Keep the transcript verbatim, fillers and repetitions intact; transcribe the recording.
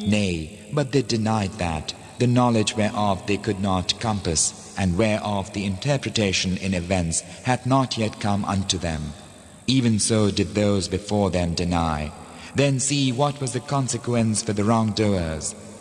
Nay, but they denied that, the knowledge whereof they could not compass, and whereof the interpretation in events had not yet come unto them. Even so did those before them deny. Then see what was the consequence for the wrongdoers.